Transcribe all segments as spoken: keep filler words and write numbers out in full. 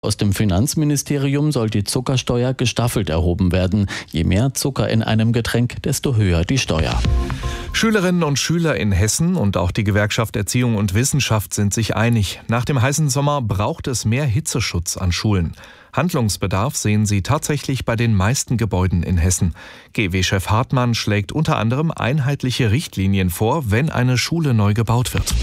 Aus dem Finanzministerium soll die Zuckersteuer gestaffelt erhoben werden. Je mehr Zucker in einem Getränk, desto höher die Steuer. Schülerinnen und Schüler in Hessen und auch die Gewerkschaft Erziehung und Wissenschaft sind sich einig. Nach dem heißen Sommer braucht es mehr Hitzeschutz an Schulen. Handlungsbedarf sehen sie tatsächlich bei den meisten Gebäuden in Hessen. G E W-Chef Hartmann schlägt unter anderem einheitliche Richtlinien vor, wenn eine Schule neu gebaut wird.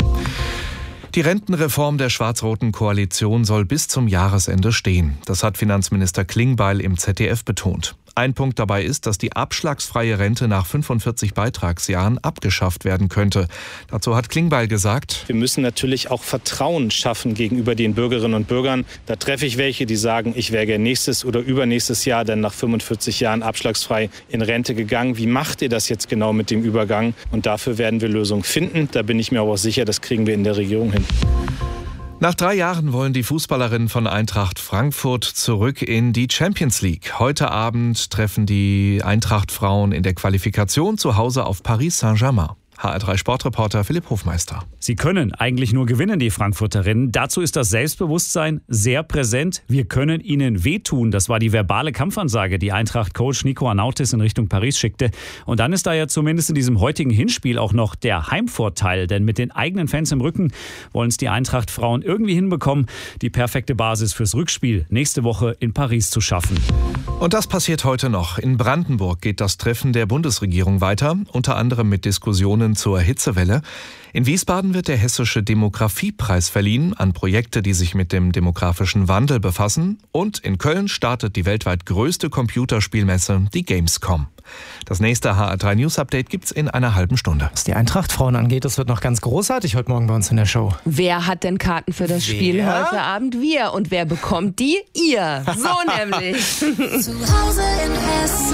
Die Rentenreform der schwarz-roten Koalition soll bis zum Jahresende stehen. Das hat Finanzminister Klingbeil im Z D F betont. Ein Punkt dabei ist, dass die abschlagsfreie Rente nach fünfundvierzig Beitragsjahren abgeschafft werden könnte. Dazu hat Klingbeil gesagt: Wir müssen natürlich auch Vertrauen schaffen gegenüber den Bürgerinnen und Bürgern. Da treffe ich welche, die sagen, ich wäre gerne nächstes oder übernächstes Jahr dann nach fünfundvierzig Jahren abschlagsfrei in Rente gegangen. Wie macht ihr das jetzt genau mit dem Übergang? Und dafür werden wir Lösungen finden. Da bin ich mir aber auch sicher, das kriegen wir in der Regierung hin. Nach drei Jahren wollen die Fußballerinnen von Eintracht Frankfurt zurück in die Champions League. Heute Abend treffen die Eintracht-Frauen in der Qualifikation zu Hause auf Paris Saint-Germain. H R drei Sportreporter Philipp Hofmeister. Sie können eigentlich nur gewinnen, die Frankfurterinnen. Dazu ist das Selbstbewusstsein sehr präsent. Wir können ihnen wehtun. Das war die verbale Kampfansage, die Eintracht-Coach Nico Arnautis in Richtung Paris schickte. Und dann ist da ja zumindest in diesem heutigen Hinspiel auch noch der Heimvorteil. Denn mit den eigenen Fans im Rücken wollen es die Eintracht-Frauen irgendwie hinbekommen, die perfekte Basis fürs Rückspiel nächste Woche in Paris zu schaffen. Und das passiert heute noch. In Brandenburg geht das Treffen der Bundesregierung weiter, unter anderem mit Diskussionen zur Hitzewelle. In Wiesbaden wird der Hessische Demografiepreis verliehen an Projekte, die sich mit dem demografischen Wandel befassen. Und in Köln startet die weltweit größte Computerspielmesse, die Gamescom. Das nächste H R drei News Update gibt's in einer halben Stunde. Was die Eintracht-Frauen angeht, das wird noch ganz großartig heute Morgen bei uns in der Show. Wer hat denn Karten für das Wer? Spiel heute Abend? Wir. Und wer bekommt die? Ihr. So nämlich. Zu Hause in Hessen.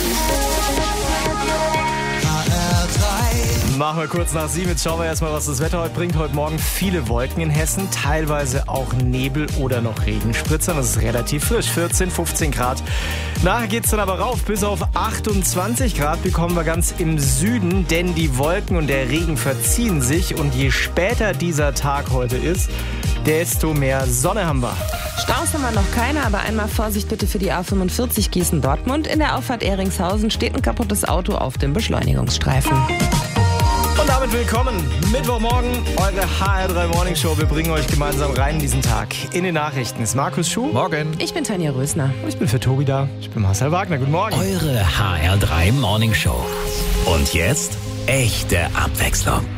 Machen wir kurz nach sieben. Jetzt schauen wir erstmal, was das Wetter heute bringt. Heute Morgen viele Wolken in Hessen, teilweise auch Nebel oder noch Regenspritzern. Das ist relativ frisch, vierzehn, fünfzehn Grad. Nachher geht es dann aber rauf, bis auf achtundzwanzig Grad bekommen wir ganz im Süden, denn die Wolken und der Regen verziehen sich. Und je später dieser Tag heute ist, desto mehr Sonne haben wir. Staus haben wir noch keine, aber einmal Vorsicht bitte für die A fünfundvierzig Gießen-Dortmund. In der Auffahrt Ehringshausen steht ein kaputtes Auto auf dem Beschleunigungsstreifen. Und damit willkommen, Mittwochmorgen, eure H R drei Morning Show. Wir bringen euch gemeinsam rein in diesen Tag. In den Nachrichten ist Markus Schuh. Morgen. Ich bin Tanja Rösner. Und ich bin für Tobi da. Ich bin Marcel Wagner. Guten Morgen. Eure H R drei Morning Show. Und jetzt echte Abwechslung.